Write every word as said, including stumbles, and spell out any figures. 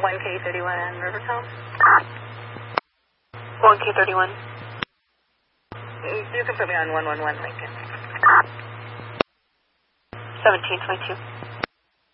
one K thirty-one Rivertown. one K thirty-one. You can put me on one one one Lincoln. seventeen twenty-two.